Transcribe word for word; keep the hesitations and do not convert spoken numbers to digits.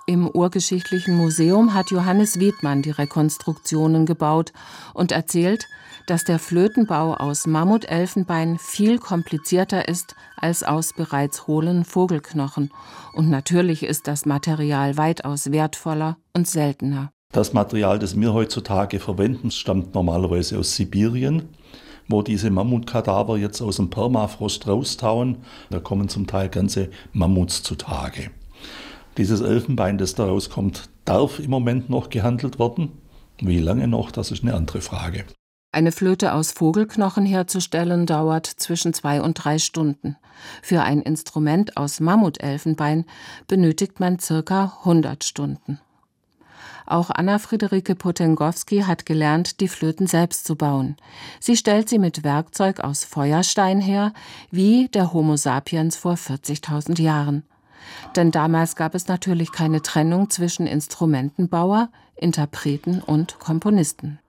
Im Urgeschichtlichen Museum hat Johannes Wiedmann die Rekonstruktionen gebaut und erzählt, dass der Flötenbau aus Mammutelfenbein viel komplizierter ist als aus bereits hohlen Vogelknochen. Und natürlich ist das Material weitaus wertvoller und seltener. Das Material, das wir heutzutage verwenden, stammt normalerweise aus Sibirien, wo diese Mammutkadaver jetzt aus dem Permafrost raustauen. Da kommen zum Teil ganze Mammuts zutage. Dieses Elfenbein, das daraus kommt, darf im Moment noch gehandelt werden. Wie lange noch, das ist eine andere Frage. Eine Flöte aus Vogelknochen herzustellen, dauert zwischen zwei und drei Stunden. Für ein Instrument aus Mammutelfenbein benötigt man circa hundert Stunden. Auch Anna-Friederike Potengowski hat gelernt, die Flöten selbst zu bauen. Sie stellt sie mit Werkzeug aus Feuerstein her, wie der Homo sapiens vor vierzigtausend Jahren. Denn damals gab es natürlich keine Trennung zwischen Instrumentenbauer, Interpreten und Komponisten.